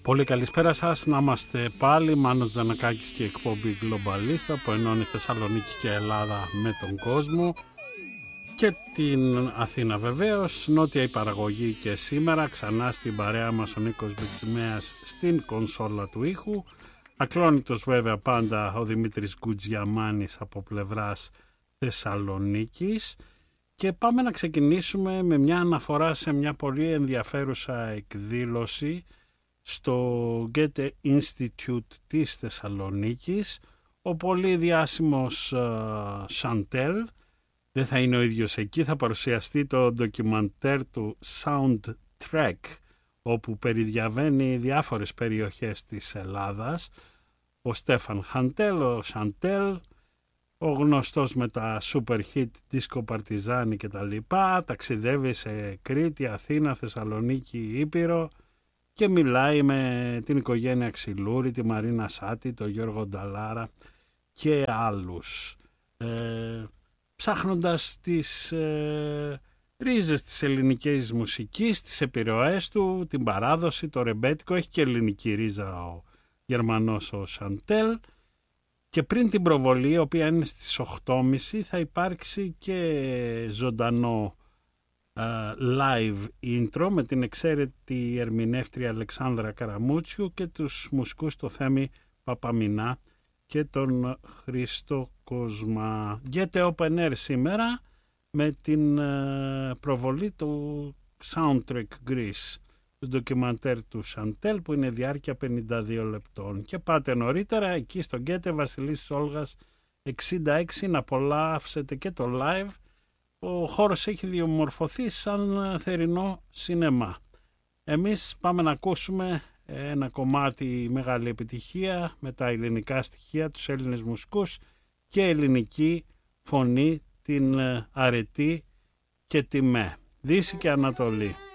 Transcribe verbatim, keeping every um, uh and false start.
Πολύ καλησπέρα σας, να είμαστε πάλι. Μάνος Τζανακάκης και εκπομπή Γκλομπαλίστα που ενώνει Θεσσαλονίκη και Ελλάδα με τον κόσμο και την Αθήνα βεβαίως. Νότια η παραγωγή και σήμερα ξανά στην παρέα μας ο Νίκος Μπιτσιμέας στην κονσόλα του ήχου. Ακλόνητος βέβαια πάντα ο Δημήτρης Γκουτζιαμάνης από πλευράς Θεσσαλονίκης. Και πάμε να ξεκινήσουμε με μια αναφορά σε μια πολύ ενδιαφέρουσα εκδήλωση στο Goethe Institute της Θεσσαλονίκης. Ο πολύ διάσημος Σαντέλ δεν θα είναι ο ίδιος εκεί, θα παρουσιαστεί το ντοκιμαντέρ του Soundtrack, όπου περιδιαβαίνει διάφορες περιοχές της Ελλάδας. Ο Στέφαν Χαντέλ, ο Σαντέλ, ο γνωστός με τα super hit disco παρτιζάνι και τα λοιπά, ταξιδεύει σε Κρήτη, Αθήνα, Θεσσαλονίκη, Ήπειρο και μιλάει με την οικογένεια Ξυλούρη, τη Μαρίνα Σάτη, τον Γιώργο Νταλάρα και άλλους. Ε, ψάχνοντας τις ε, ρίζες της ελληνικής μουσικής, τις επιρροές του, την παράδοση, το ρεμπέτικο, έχει και ελληνική ρίζα ο Γερμανός ο Σαντέλ. Και πριν την προβολή, η οποία είναι στις οκτώ και μισή, θα υπάρξει και ζωντανό uh, live intro με την εξαίρετη ερμηνεύτρια Αλεξάνδρα Καραμούτσιου και τους μουσικούς το Θέμη Παπαμινά και τον Χρήστο Κοσμά. Goethe Open Air σήμερα με την uh, προβολή του Soundtrack Greece, του ντοκιμαντέρ του Σαντέλ που είναι διάρκεια πενήντα δύο λεπτών. Και πάτε νωρίτερα εκεί στο Goethe Βασιλής Όλγας εξήντα έξι να απολαύσετε και το live. Ο χώρος έχει διαμορφωθεί σαν θερινό σινεμά. Εμείς πάμε να ακούσουμε ένα κομμάτι μεγάλη επιτυχία με τα ελληνικά στοιχεία, τους Έλληνες μουσικούς και ελληνική φωνή, την αρετή και τη με. Δύση και Ανατολή.